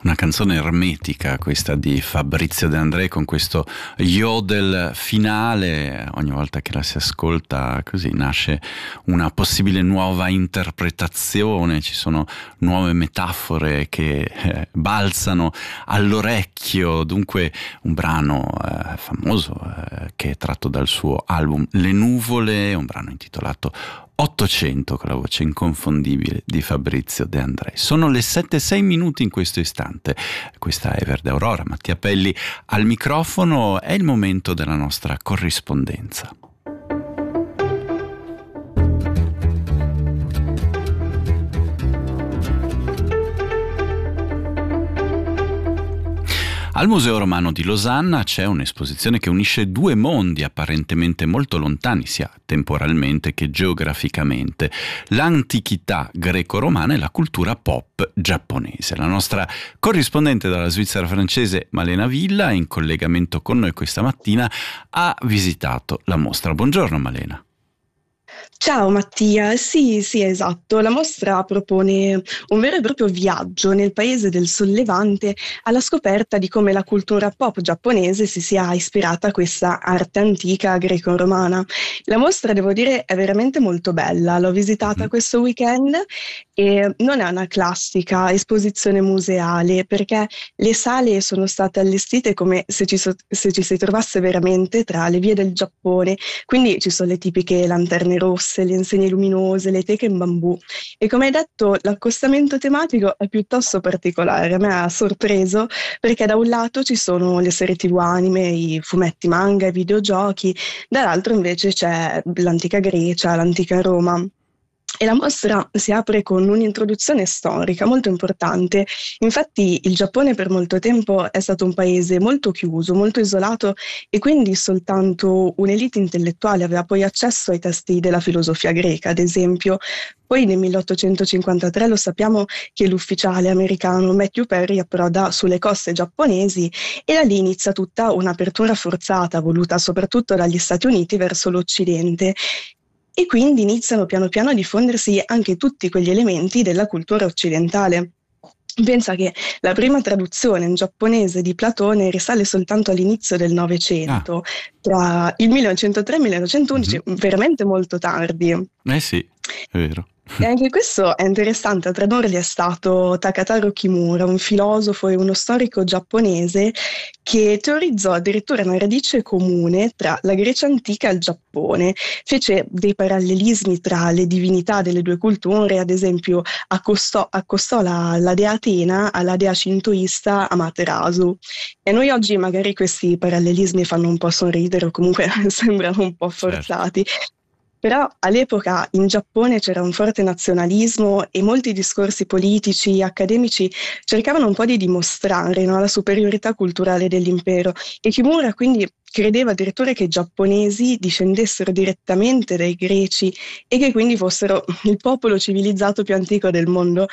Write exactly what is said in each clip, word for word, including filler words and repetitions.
Una canzone ermetica questa di Fabrizio De André, con questo yodel finale. Ogni volta che la si ascolta così nasce una possibile nuova interpretazione, ci sono nuove metafore che eh, balzano all'orecchio. Dunque un brano eh, famoso eh, che è tratto dal suo album Le Nuvole, un brano intitolato ottocento, con la voce inconfondibile di Fabrizio De André. Sono le sette e sei minuti in questo istante. Questa è Verde Aurora, Mattia Pelli al microfono. È il momento della nostra corrispondenza. Al Museo Romano di Losanna c'è un'esposizione che unisce due mondi apparentemente molto lontani, sia temporalmente che geograficamente: l'antichità greco-romana e la cultura pop giapponese. La nostra corrispondente dalla Svizzera francese, Malena Villa, in collegamento con noi questa mattina, ha visitato la mostra. Buongiorno Malena. Ciao Mattia, sì, sì, esatto. La mostra propone un vero e proprio viaggio nel paese del Sollevante alla scoperta di come la cultura pop giapponese si sia ispirata a questa arte antica greco-romana. La mostra, devo dire, è veramente molto bella. L'ho visitata Mm-hmm. questo weekend e non è una classica esposizione museale, perché le sale sono state allestite come se ci, so- se ci si trovasse veramente tra le vie del Giappone. Quindi ci sono le tipiche lanterne rosse, le insegne luminose, le teche in bambù, e come hai detto l'accostamento tematico è piuttosto particolare. A me ha sorpreso perché da un lato ci sono le serie tv anime, i fumetti manga, i videogiochi, dall'altro invece c'è l'antica Grecia, l'antica Roma. E la mostra si apre con un'introduzione storica molto importante. Infatti il Giappone per molto tempo è stato un paese molto chiuso, molto isolato, e quindi soltanto un'elite intellettuale aveva poi accesso ai testi della filosofia greca, ad esempio. Poi nel milleottocentocinquantatré lo sappiamo che l'ufficiale americano Matthew Perry approda sulle coste giapponesi, e da lì inizia tutta un'apertura forzata, voluta soprattutto dagli Stati Uniti verso l'Occidente. E quindi iniziano piano piano a diffondersi anche tutti quegli elementi della cultura occidentale. Pensa che la prima traduzione in giapponese di Platone risale soltanto all'inizio del Ah. Novecento, tra il millenovecentotre e il millenovecentoundici, Mm-hmm. veramente molto tardi. Eh sì, è vero. E anche questo è interessante. A tradurli è stato Takataro Kimura, un filosofo e uno storico giapponese che teorizzò addirittura una radice comune tra la Grecia antica e il Giappone. Fece dei parallelismi tra le divinità delle due culture, ad esempio accostò, accostò la, la dea Atena alla dea shintoista Amaterasu. E noi oggi magari questi parallelismi fanno un po' sorridere, o comunque sembrano un po' forzati. Certo. Però all'epoca in Giappone c'era un forte nazionalismo e molti discorsi politici, accademici cercavano un po' di dimostrare, no, la superiorità culturale dell'impero, e Kimura quindi credeva addirittura che i giapponesi discendessero direttamente dai greci e che quindi fossero il popolo civilizzato più antico del mondo.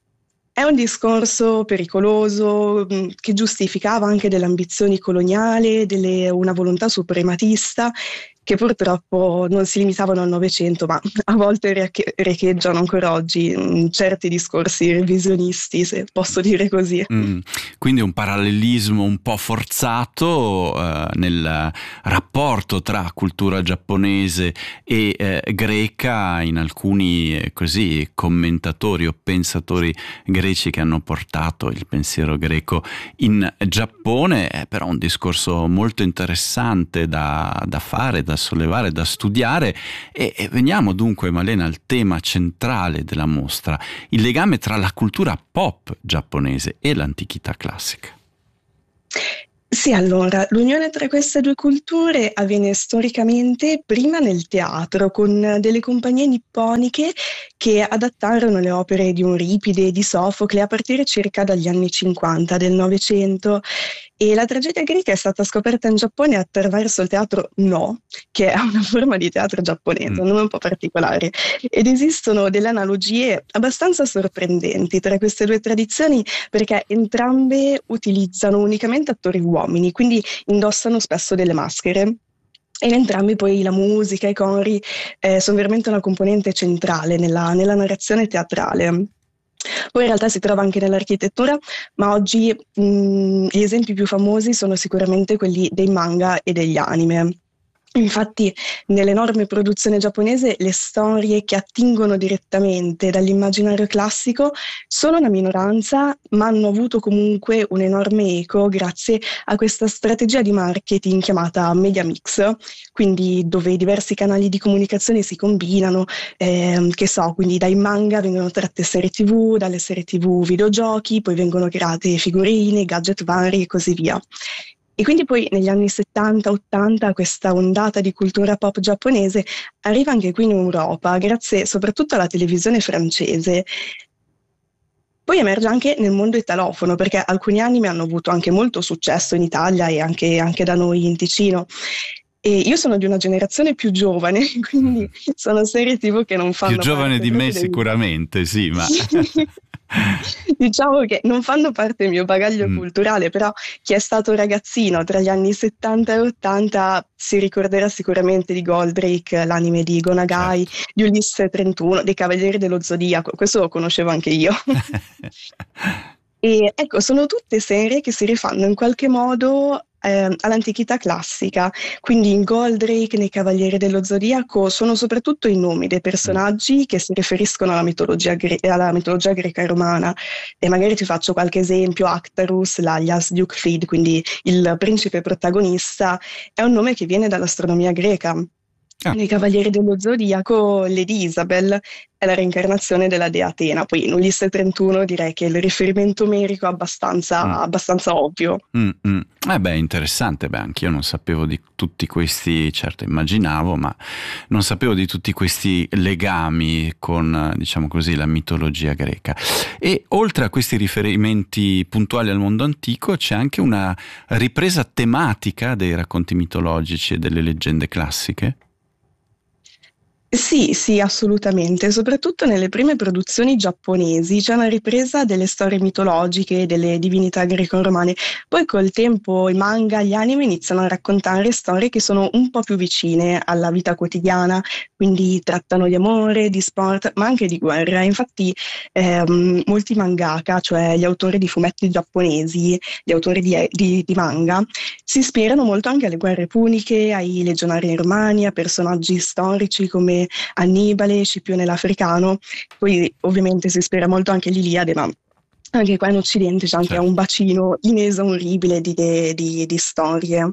È un discorso pericoloso, mh, che giustificava anche delle ambizioni coloniali, delle- una volontà suprematista, che purtroppo non si limitavano al Novecento, ma a volte riech- riecheggiano ancora oggi mh, certi discorsi revisionisti, se posso dire così. Mm, quindi un parallelismo un po' forzato eh, nel rapporto tra cultura giapponese e eh, greca. In alcuni eh, così commentatori o pensatori greci che hanno portato il pensiero greco in Giappone. È però un discorso molto interessante da, da fare, da sollevare, da studiare. E, e veniamo dunque, Malena, al tema centrale della mostra: il legame tra la cultura pop giapponese e l'antichità classica. Sì, allora, l'unione tra queste due culture avviene storicamente prima nel teatro, con delle compagnie nipponiche che adattarono le opere di Euripide e di Sofocle a partire circa dagli anni cinquanta del Novecento. E la tragedia greca è stata scoperta in Giappone attraverso il teatro No, che è una forma di teatro giapponese, Mm. un nome un po' particolare. Ed esistono delle analogie abbastanza sorprendenti tra queste due tradizioni, perché entrambe utilizzano unicamente attori uomini, quindi indossano spesso delle maschere. E in entrambi poi la musica e i cori eh, sono veramente una componente centrale nella, nella narrazione teatrale. Poi in realtà si trova anche nell'architettura, ma oggi mh, gli esempi più famosi sono sicuramente quelli dei manga e degli anime. Infatti, nell'enorme produzione giapponese, le storie che attingono direttamente dall'immaginario classico sono una minoranza, ma hanno avuto comunque un enorme eco grazie a questa strategia di marketing chiamata Media Mix, quindi dove i diversi canali di comunicazione si combinano, ehm, che so, quindi dai manga vengono tratte serie tivù, dalle serie tivù videogiochi, poi vengono create figurine, gadget vari e così via. E quindi poi negli anni settanta ottanta questa ondata di cultura pop giapponese arriva anche qui in Europa, grazie soprattutto alla televisione francese. Poi emerge anche nel mondo italofono, perché alcuni anime hanno avuto anche molto successo in Italia e anche, anche da noi in Ticino. E io sono di una generazione più giovane, quindi sono serie tivù che non fanno Più giovane parte di me proprio del... sicuramente, sì, ma... Diciamo che non fanno parte del mio bagaglio Mm. culturale, però chi è stato ragazzino tra gli anni settanta e ottanta si ricorderà sicuramente di Goldrake, l'anime di Gonagai, Certo. di Ulisse trentuno, dei Cavalieri dello Zodiaco, questo lo conoscevo anche io. E ecco, sono tutte serie che si rifanno in qualche modo eh, all'antichità classica, quindi in Goldrake, nei Cavalieri dello Zodiaco, sono soprattutto i nomi dei Mm. personaggi che si riferiscono alla mitologia, gre- alla mitologia greca e romana. E magari ti faccio qualche esempio: Actarus, l'alias Duke Fid, quindi il principe protagonista, è un nome che viene dall'astronomia greca. Ah. Nei Cavalieri dello Zodiaco, Lady Isabel è la reincarnazione della dea Atena. Poi in Ulisse trentuno direi che il riferimento omerico è abbastanza, Mm. abbastanza ovvio. Mm, mm. Eh beh, interessante, beh, anch'io non sapevo di tutti questi, certo immaginavo, ma non sapevo di tutti questi legami con, diciamo così, la mitologia greca. E oltre a questi riferimenti puntuali al mondo antico, c'è anche una ripresa tematica dei racconti mitologici e delle leggende classiche? Sì, sì, assolutamente. Soprattutto nelle prime produzioni giapponesi c'è una ripresa delle storie mitologiche, delle divinità greco-romane. Poi col tempo i manga, gli anime iniziano a raccontare storie che sono un po' più vicine alla vita quotidiana, quindi trattano di amore, di sport, ma anche di guerra. Infatti ehm, molti mangaka, cioè gli autori di fumetti giapponesi, gli autori di, di- di manga, si ispirano molto anche alle guerre puniche, ai legionari romani, a personaggi storici come Annibale, Scipione l'Africano. Poi ovviamente si ispira molto anche all'Iliade, ma anche qua in Occidente c'è anche Certo. un bacino inesauribile di, de- di- di storie.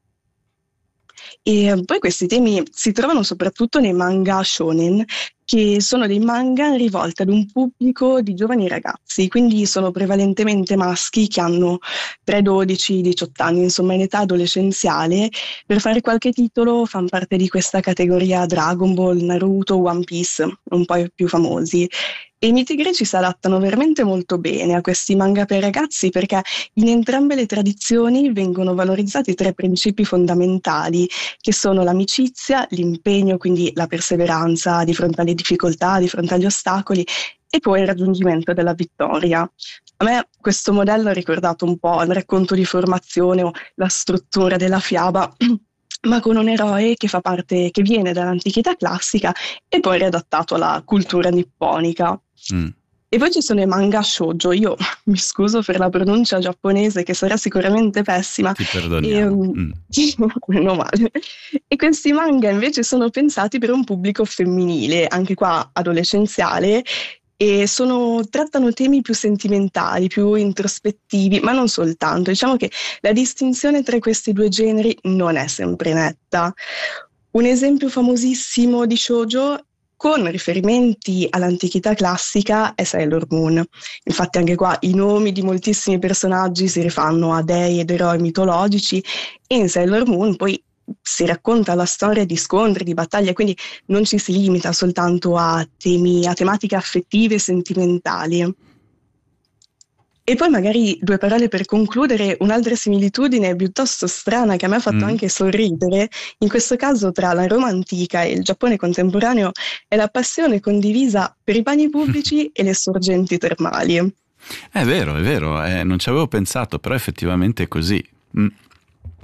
E poi questi temi si trovano soprattutto nei manga shonen, che sono dei manga rivolti ad un pubblico di giovani ragazzi, quindi sono prevalentemente maschi che hanno tra i dodici e i diciotto anni, insomma in età adolescenziale. Per fare qualche titolo fanno parte di questa categoria Dragon Ball, Naruto, One Piece, un po' i più famosi. E i miti greci si adattano veramente molto bene a questi manga per ragazzi, perché in entrambe le tradizioni vengono valorizzati tre principi fondamentali, che sono l'amicizia, l'impegno, quindi la perseveranza di fronte alle difficoltà, di fronte agli ostacoli, e poi il raggiungimento della vittoria. A me questo modello ha ricordato un po' il racconto di formazione o la struttura della fiaba, ma con un eroe che fa parte, che viene dall'antichità classica e poi riadattato alla cultura nipponica. Mm. E poi ci sono i manga shoujo. Io mi scuso per la pronuncia giapponese, che sarà sicuramente pessima. Ti E, perdoniamo. um, Mm. meno male. E questi manga invece sono pensati per un pubblico femminile, anche qua adolescenziale, e sono- trattano temi più sentimentali, più introspettivi, ma non soltanto. Diciamo che la distinzione tra questi due generi non è sempre netta. Un esempio famosissimo di shoujo con riferimenti all'antichità classica è Sailor Moon. Infatti anche qua i nomi di moltissimi personaggi si rifanno a dei ed eroi mitologici, e in Sailor Moon poi si racconta la storia di scontri, di battaglie, quindi non ci si limita soltanto a temi, a tematiche affettive e sentimentali. E poi magari due parole per concludere: un'altra similitudine piuttosto strana che a me ha fatto Mm. anche sorridere, in questo caso tra la Roma antica e il Giappone contemporaneo, è la passione condivisa per i bagni pubblici e le sorgenti termali. È vero, è vero, eh, non ci avevo pensato, però effettivamente è così. Mm.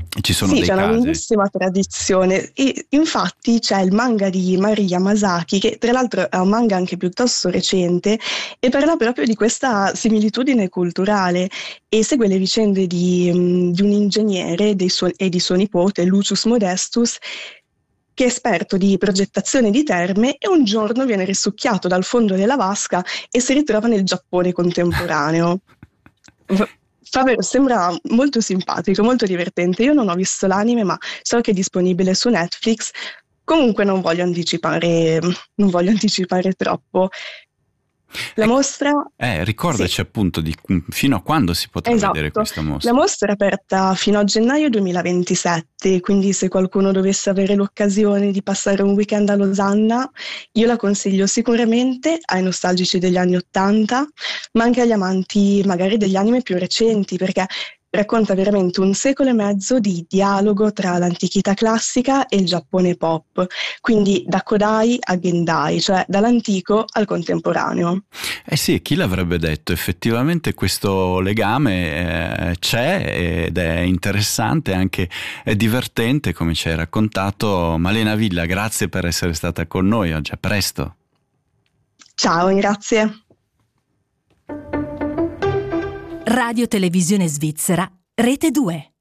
Ci sono Sì, dei c'è una casi. lunghissima tradizione e infatti c'è il manga di Mari Yamasaki, che tra l'altro è un manga anche piuttosto recente e parla proprio di questa similitudine culturale e segue le vicende di, mh, di un ingegnere dei suo- e di suo nipote, Lucius Modestus, che è esperto di progettazione di terme e un giorno viene risucchiato dal fondo della vasca e si ritrova nel Giappone contemporaneo. V- fa ver- Sembra molto simpatico, molto divertente. Io non ho visto l'anime, ma so che è disponibile su Netflix. Comunque non voglio anticipare, non voglio anticipare troppo. La Ecco, mostra, eh, sì, ricordaci appunto di fino a quando si potrà vedere esatto. questa La mostra. mostra è aperta fino a gennaio duemilaventisette, quindi se qualcuno dovesse avere l'occasione di passare un weekend a Losanna, io la consiglio sicuramente ai nostalgici degli anni Ottanta, ma anche agli amanti magari degli anime più recenti, perché racconta veramente un secolo e mezzo di dialogo tra l'antichità classica e il Giappone pop, quindi da Kodai a Gendai, cioè dall'antico al contemporaneo. Eh sì, chi l'avrebbe detto? Effettivamente questo legame eh, c'è ed è interessante, anche è divertente come ci hai raccontato. Malena Villa, grazie per essere stata con noi oggi, a presto. Ciao, grazie. Radio Televisione Svizzera, Rete due.